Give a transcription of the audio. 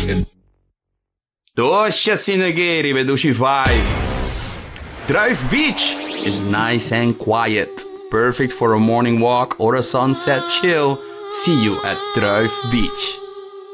Tosha Sinagiri, Bedushi Vibe. Druif Beach is nice and quiet. Perfect for a morning walk or a sunset chill. See you at Druif Beach.